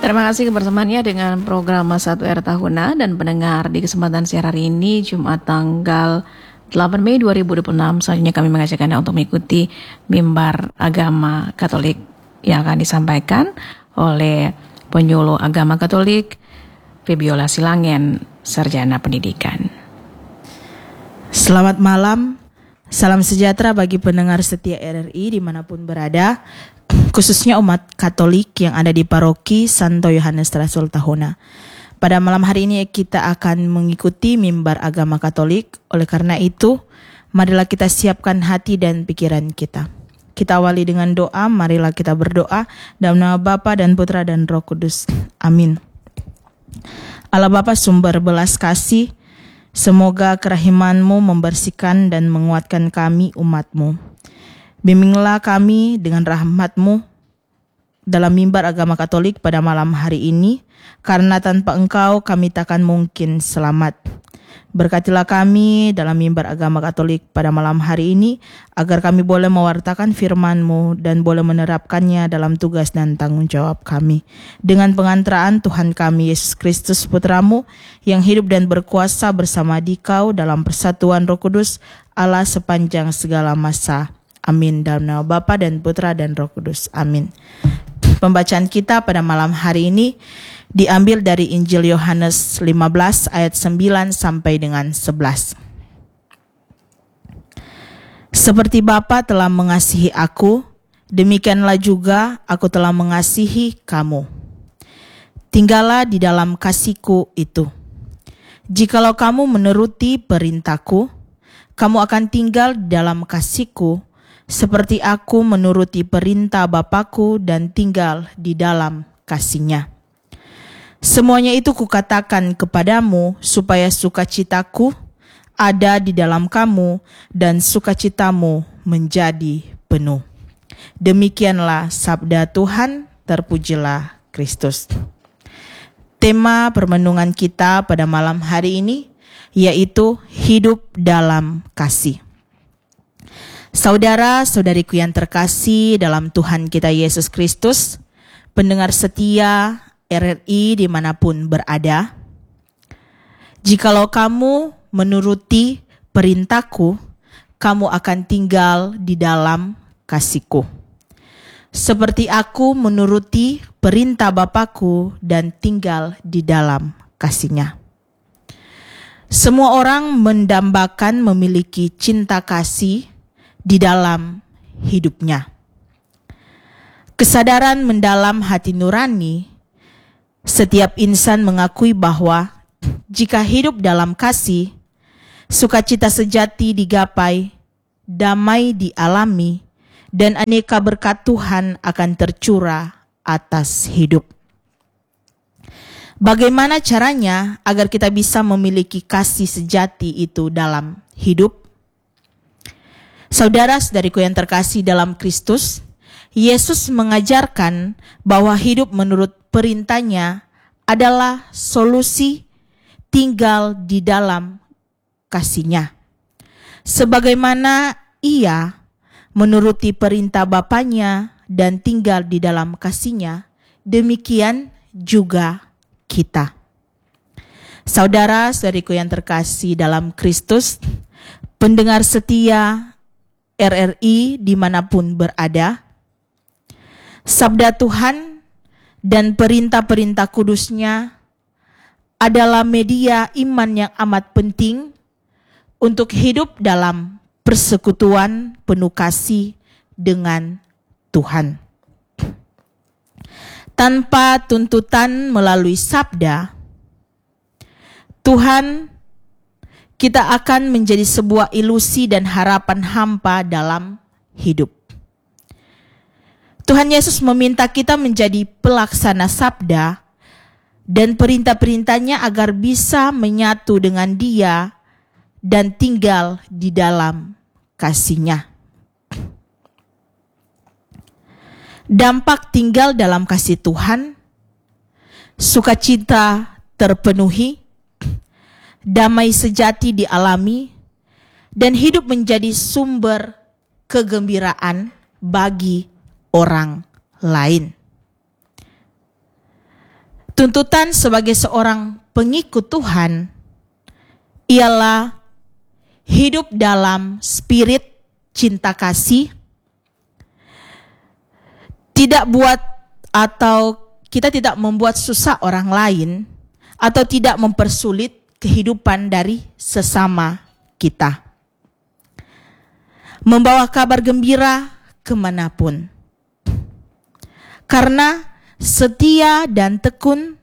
Terima kasih kebersamaannya dengan program Satu Era Tahuna dan pendengar di kesempatan siar hari ini Jumat tanggal 8 Mei 2026. Selanjutnya kami mengajak Anda untuk mengikuti mimbar agama Katolik yang akan disampaikan oleh penyuluh agama Katolik Febiola Silangen, Sarjana Pendidikan. Selamat malam, salam sejahtera bagi pendengar setia RRI dimanapun berada, khususnya umat Katolik yang ada di Paroki Santo Yohanes Rasul Tahuna. Pada malam hari ini kita akan mengikuti mimbar agama Katolik. Oleh karena itu, marilah kita siapkan hati dan pikiran kita. Kita awali dengan doa. Marilah kita berdoa dalam nama Bapa dan Putra dan Roh Kudus. Amin. Allah Bapa sumber belas kasih, semoga kerahiman-Mu membersihkan dan menguatkan kami umat-Mu. Bimbinglah kami dengan rahmat-Mu dalam mimbar agama Katolik pada malam hari ini, karena tanpa Engkau kami takkan mungkin selamat. Berkatilah kami dalam mimbar agama Katolik pada malam hari ini, agar kami boleh mewartakan firman-Mu dan boleh menerapkannya dalam tugas dan tanggung jawab kami. Dengan pengantaraan Tuhan kami Yesus Kristus Putra-Mu, yang hidup dan berkuasa bersama Dikau dalam persatuan Roh Kudus, Allah sepanjang segala masa. Amin. Dalam nama Bapa dan Putra dan Roh Kudus. Amin. Pembacaan kita pada malam hari ini diambil dari Injil Yohanes 15 ayat 9 sampai dengan 11. Seperti Bapa telah mengasihi aku, demikianlah juga aku telah mengasihi kamu. Tinggallah di dalam kasih-Ku itu. Jikalau kamu menuruti perintah-Ku, kamu akan tinggal di dalam kasih-Ku, seperti aku menuruti perintah Bapa-Ku dan tinggal di dalam kasih-Nya. Semuanya itu kukatakan kepadamu, supaya sukacitaku ada di dalam kamu dan sukacitamu menjadi penuh. Demikianlah sabda Tuhan, terpujilah Kristus. Tema permenungan kita pada malam hari ini yaitu hidup dalam kasih. Saudara-saudariku yang terkasih dalam Tuhan kita Yesus Kristus, pendengar setia RRI dimanapun berada, jikalau kamu menuruti perintah-Ku, kamu akan tinggal di dalam kasih-Ku. Seperti aku menuruti perintah Bapa-Ku dan tinggal di dalam kasih-Nya. Semua orang mendambakan memiliki cinta kasih di dalam hidupnya. Kesadaran mendalam hati nurani, setiap insan mengakui bahwa jika hidup dalam kasih, sukacita sejati digapai, damai dialami, dan aneka berkat Tuhan akan tercurah atas hidup. Bagaimana caranya agar kita bisa memiliki kasih sejati itu dalam hidup? Saudara-saudariku yang terkasih dalam Kristus, Yesus mengajarkan bahwa hidup menurut perintah-Nya adalah solusi tinggal di dalam kasih-Nya. Sebagaimana Ia menuruti perintah Bapa-Nya dan tinggal di dalam kasih-Nya, demikian juga kita. Saudara-saudariku yang terkasih dalam Kristus, pendengar setia RRI dimanapun berada, sabda Tuhan dan perintah-perintah kudus-Nya adalah media iman yang amat penting untuk hidup dalam persekutuan penuh kasih dengan Tuhan. Tanpa tuntutan melalui sabda, Tuhan, kita akan menjadi sebuah ilusi dan harapan hampa dalam hidup. Tuhan Yesus meminta kita menjadi pelaksana sabda dan perintah-perintah-Nya agar bisa menyatu dengan Dia dan tinggal di dalam kasih-Nya. Dampak tinggal dalam kasih Tuhan, sukacita terpenuhi, damai sejati dialami, dan hidup menjadi sumber kegembiraan bagi orang lain. Tuntutan sebagai seorang pengikut Tuhan ialah hidup dalam spirit cinta kasih, tidak buat atau kita tidak membuat susah orang lain atau tidak mempersulit kehidupan dari sesama kita. Membawa kabar gembira kemanapun. Karena setia dan tekun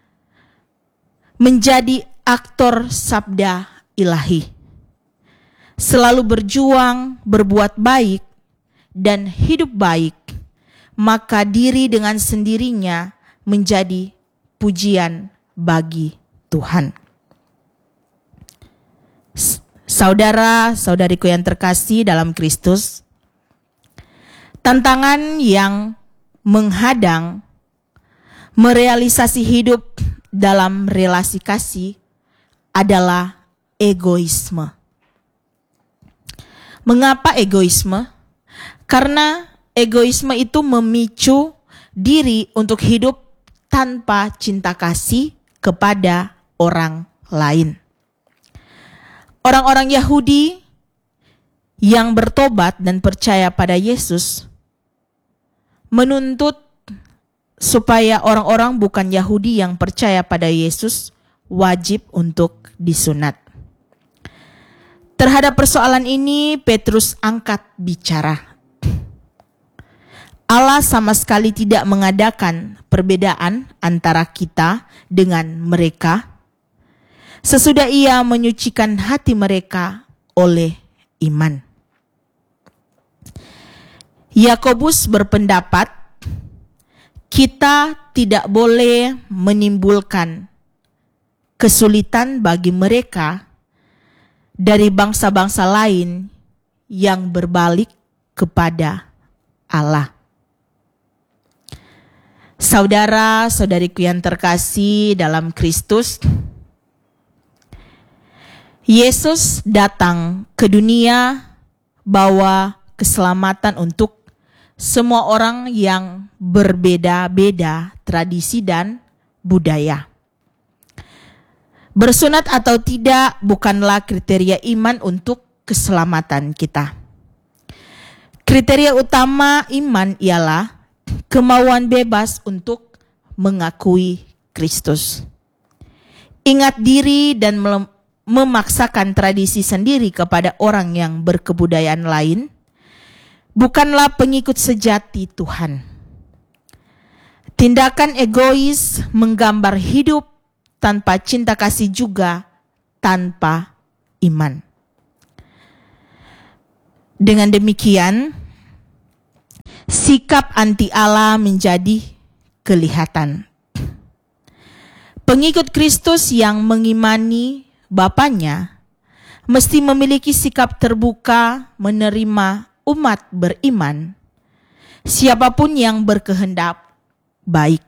menjadi aktor sabda ilahi. Selalu berjuang, berbuat baik, dan hidup baik, maka diri dengan sendirinya menjadi pujian bagi Tuhan. Saudara-saudariku yang terkasih dalam Kristus, tantangan yang menghadang merealisasi hidup dalam relasi kasih adalah egoisme. Mengapa egoisme? Karena egoisme itu memicu diri untuk hidup tanpa cinta kasih kepada orang lain. Orang-orang Yahudi yang bertobat dan percaya pada Yesus menuntut supaya orang-orang bukan Yahudi yang percaya pada Yesus wajib untuk disunat. Terhadap persoalan ini, Petrus angkat bicara. Allah sama sekali tidak mengadakan perbedaan antara kita dengan mereka sesudah Ia menyucikan hati mereka oleh iman. Yakobus berpendapat kita tidak boleh menimbulkan kesulitan bagi mereka dari bangsa-bangsa lain yang berbalik kepada Allah. Saudara-saudariku yang terkasih dalam Kristus, Yesus datang ke dunia bawa keselamatan untuk semua orang yang berbeda-beda tradisi dan budaya. Bersunat atau tidak bukanlah kriteria iman untuk keselamatan kita. Kriteria utama iman ialah kemauan bebas untuk mengakui Kristus. Ingat diri dan memaksakan tradisi sendiri kepada orang yang berkebudayaan lain bukanlah pengikut sejati Tuhan. Tindakan egois menggambar hidup tanpa cinta kasih juga tanpa iman. Dengan demikian, sikap anti Allah menjadi kelihatan. Pengikut Kristus yang mengimani Bapaknya mesti memiliki sikap terbuka menerima umat beriman, siapapun yang berkehendak baik.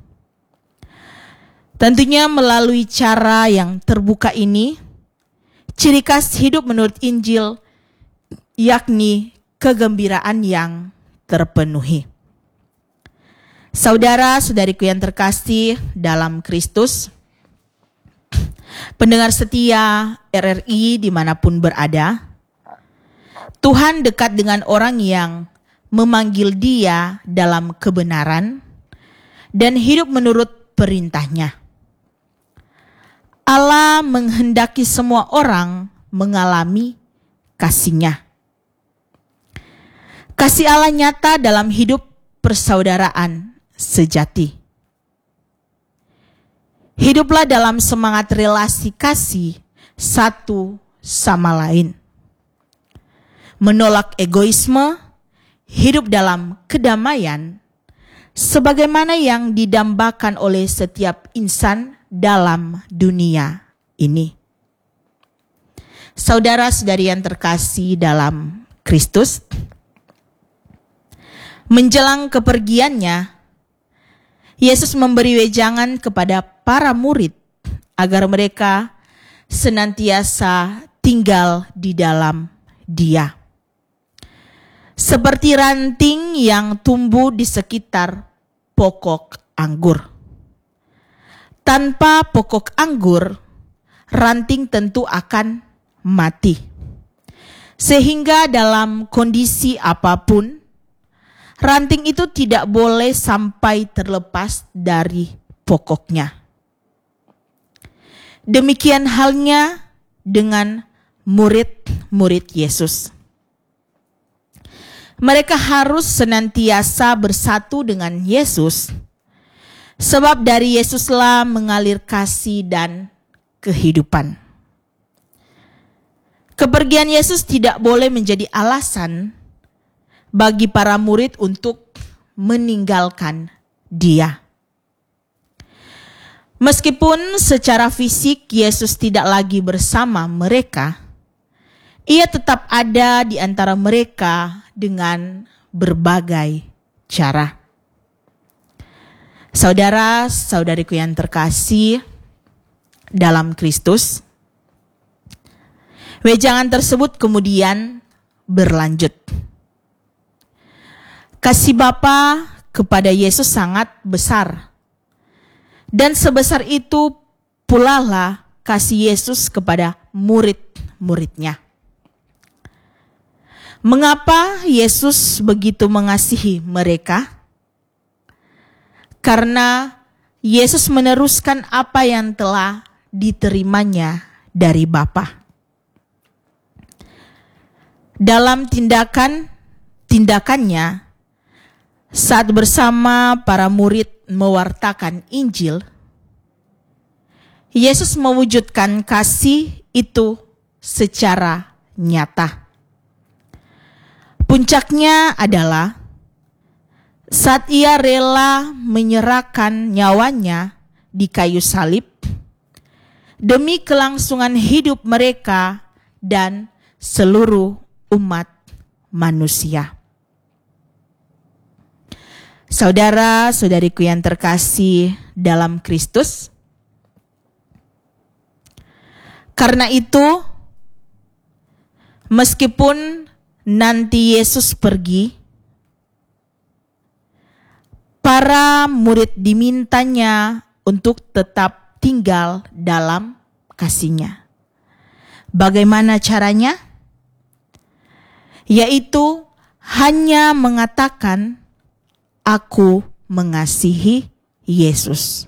Tentunya melalui cara yang terbuka ini, ciri khas hidup menurut Injil yakni kegembiraan yang terpenuhi. Saudara-saudariku yang terkasih dalam Kristus, pendengar setia RRI dimanapun berada, Tuhan dekat dengan orang yang memanggil Dia dalam kebenaran dan hidup menurut perintah-Nya. Allah menghendaki semua orang mengalami kasih-Nya. Kasih Allah nyata dalam hidup persaudaraan sejati. Hiduplah dalam semangat relasi kasih satu sama lain. Menolak egoisme, hidup dalam kedamaian, sebagaimana yang didambakan oleh setiap insan dalam dunia ini. Saudara-saudari yang terkasih dalam Kristus, menjelang kepergiannya, Yesus memberi wejangan kepada para murid agar mereka senantiasa tinggal di dalam Dia. Seperti ranting yang tumbuh di sekitar pokok anggur. Tanpa pokok anggur, ranting tentu akan mati. Sehingga dalam kondisi apapun, ranting itu tidak boleh sampai terlepas dari pokoknya. Demikian halnya dengan murid-murid Yesus. Mereka harus senantiasa bersatu dengan Yesus, sebab dari Yesuslah mengalir kasih dan kehidupan. Kepergian Yesus tidak boleh menjadi alasan bagi para murid untuk meninggalkan Dia. Meskipun secara fisik Yesus tidak lagi bersama mereka, Ia tetap ada di antara mereka dengan berbagai cara. Saudara-saudariku yang terkasih dalam Kristus, wejangan tersebut kemudian berlanjut. Kasih Bapa kepada Yesus sangat besar, dan sebesar itu pula lah kasih Yesus kepada murid-muridnya. Mengapa Yesus begitu mengasihi mereka? Karena Yesus meneruskan apa yang telah diterimanya dari Bapa. Dalam tindakannya, saat bersama para murid mewartakan Injil, Yesus mewujudkan kasih itu secara nyata. Puncaknya adalah saat Ia rela menyerahkan nyawanya di kayu salib demi kelangsungan hidup mereka dan seluruh umat manusia. Saudara-saudariku yang terkasih dalam Kristus, karena itu, meskipun nanti Yesus pergi, para murid dimintanya untuk tetap tinggal dalam kasih-Nya. Bagaimana caranya? Yaitu hanya mengatakan, "Aku mengasihi Yesus."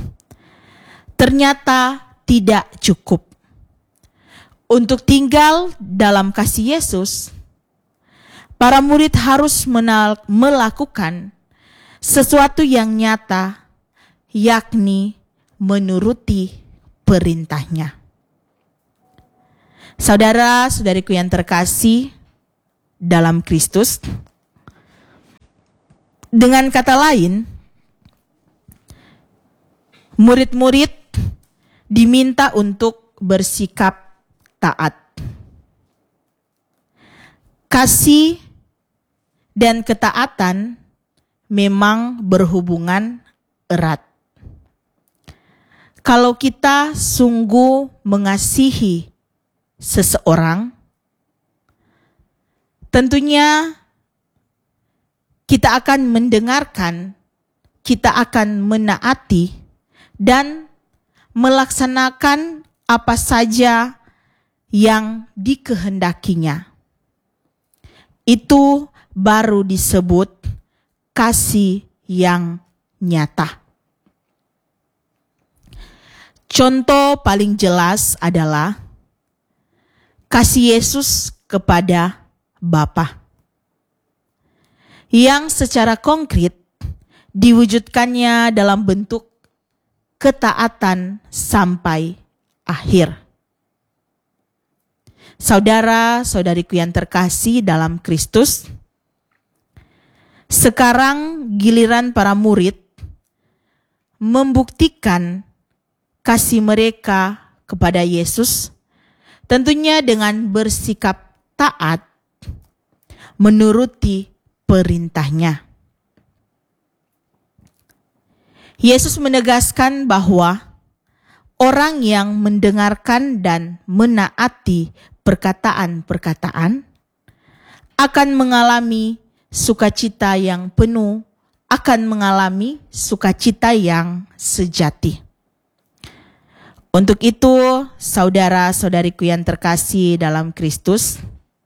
Ternyata tidak cukup. Untuk tinggal dalam kasih Yesus, para murid harus melakukan sesuatu yang nyata, yakni menuruti perintah-Nya. Saudara-saudariku yang terkasih dalam Kristus, dengan kata lain, murid-murid diminta untuk bersikap taat. Kasih dan ketaatan memang berhubungan erat. Kalau kita sungguh mengasihi seseorang, tentunya kita akan mendengarkan, kita akan menaati, dan melaksanakan apa saja yang dikehendakinya. Itu baru disebut kasih yang nyata. Contoh paling jelas adalah kasih Yesus kepada Bapa, yang secara konkret diwujudkannya dalam bentuk ketaatan sampai akhir. Saudara-saudariku yang terkasih dalam Kristus, sekarang giliran para murid membuktikan kasih mereka kepada Yesus, tentunya dengan bersikap taat menuruti perintah-Nya. Yesus menegaskan bahwa orang yang mendengarkan dan menaati perkataan-perkataan akan mengalami sukacita yang penuh, akan mengalami sukacita yang sejati. Untuk itu, saudara-saudariku yang terkasih dalam Kristus,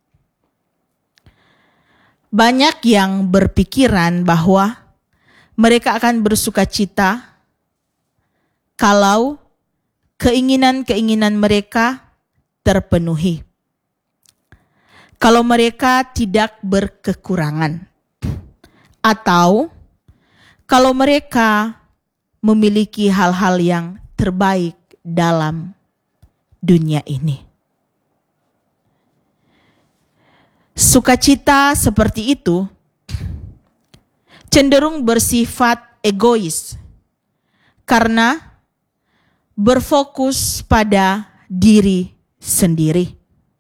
banyak yang berpikiran bahwa mereka akan bersukacita kalau keinginan-keinginan mereka terpenuhi. Kalau mereka tidak berkekurangan. Atau kalau mereka memiliki hal-hal yang terbaik dalam dunia ini. Sukacita seperti itu cenderung bersifat egois karena berfokus pada diri sendiri.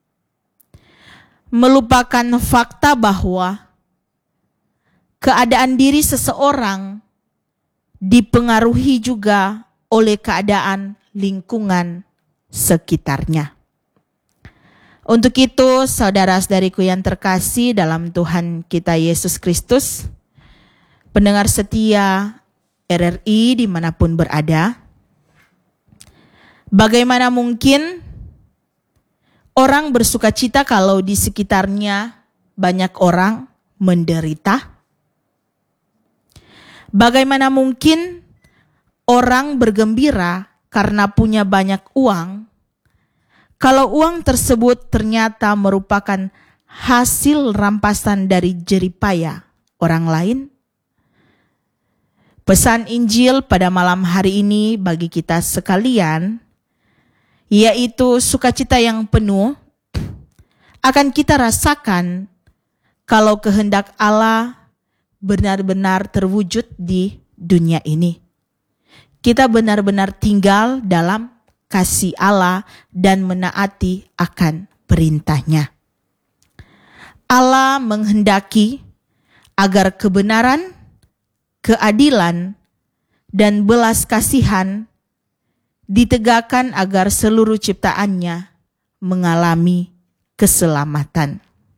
Melupakan fakta bahwa keadaan diri seseorang dipengaruhi juga oleh keadaan lingkungan sekitarnya. Untuk itu, saudara-saudariku yang terkasih dalam Tuhan kita Yesus Kristus, pendengar setia RRI dimanapun berada, bagaimana mungkin orang bersukacita kalau di sekitarnya banyak orang menderita? Bagaimana mungkin orang bergembira karena punya banyak uang, kalau uang tersebut ternyata merupakan hasil rampasan dari jeripaya orang lain? Pesan Injil pada malam hari ini bagi kita sekalian, yaitu sukacita yang penuh akan kita rasakan kalau kehendak Allah benar-benar terwujud di dunia ini. Kita benar-benar tinggal dalam kasih Allah dan menaati akan perintahnya. Allah menghendaki agar kebenaran, keadilan, dan belas kasihan ditegakkan agar seluruh ciptaannya mengalami keselamatan.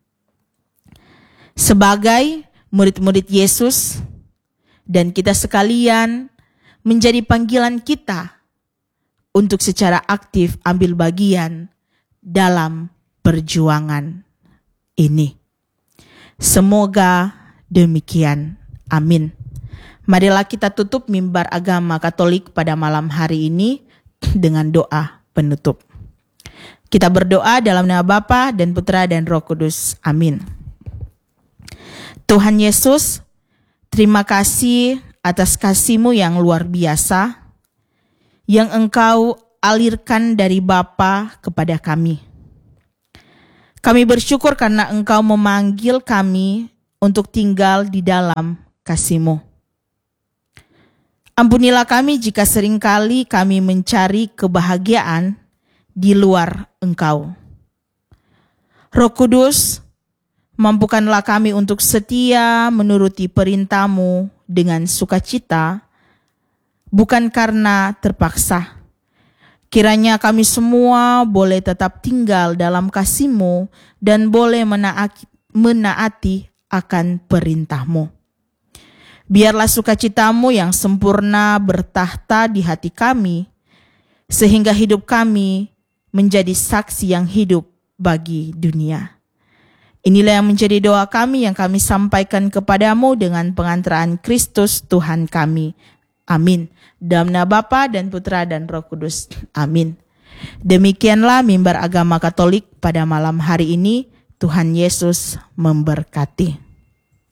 Sebagai murid-murid Yesus dan kita sekalian, menjadi panggilan kita untuk secara aktif ambil bagian dalam perjuangan ini. Semoga demikian. Amin. Marilah kita tutup mimbar agama Katolik pada malam hari ini dengan doa penutup. Kita berdoa dalam nama Bapa dan Putra dan Roh Kudus. Amin. Tuhan Yesus, terima kasih atas kasih-Mu yang luar biasa, yang Engkau alirkan dari Bapa kepada kami. Kami bersyukur karena Engkau memanggil kami untuk tinggal di dalam kasih-Mu. Ampunilah kami jika seringkali kami mencari kebahagiaan di luar Engkau. Roh Kudus, mampukanlah kami untuk setia menuruti perintah-Mu dengan sukacita, bukan karena terpaksa. Kiranya kami semua boleh tetap tinggal dalam kasih-Mu dan boleh menaati akan perintah-Mu. Biarlah sukacita-Mu yang sempurna bertahta di hati kami, sehingga hidup kami menjadi saksi yang hidup bagi dunia. Inilah yang menjadi doa kami yang kami sampaikan kepadamu dengan pengantaraan Kristus Tuhan kami. Amin. Dalam nama Bapa dan Putra dan Roh Kudus. Amin. Demikianlah mimbar agama Katolik pada malam hari ini. Tuhan Yesus memberkati.